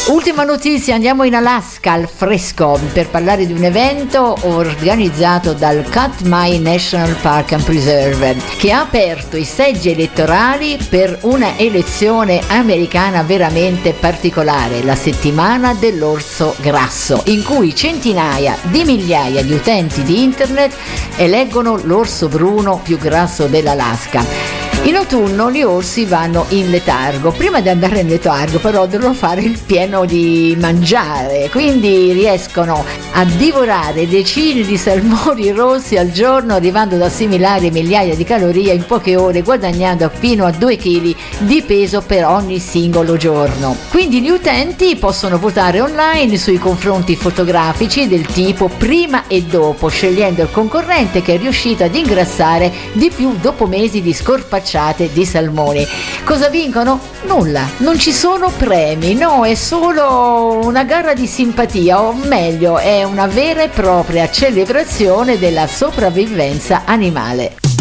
Ultima notizia, andiamo in Alaska al fresco per parlare di un evento organizzato dal Katmai National Park and Preserve, che ha aperto i seggi elettorali per una elezione americana veramente particolare, la settimana dell'orso grasso, in cui centinaia di migliaia di utenti di internet eleggono l'orso bruno più grasso dell'Alaska. In autunno gli orsi vanno in letargo, prima di andare in letargo però devono fare il pieno di mangiare, quindi riescono a divorare decine di salmoni rossi al giorno, arrivando ad assimilare migliaia di calorie in poche ore, guadagnando fino a 2 kg di peso per ogni singolo giorno. Quindi gli utenti possono votare online sui confronti fotografici del tipo prima e dopo, scegliendo il concorrente che è riuscito ad ingrassare di più dopo mesi di scorpacciate di salmone. Cosa vincono? Nulla, non ci sono premi, no, è solo una gara di simpatia, o meglio, è una vera e propria celebrazione della sopravvivenza animale.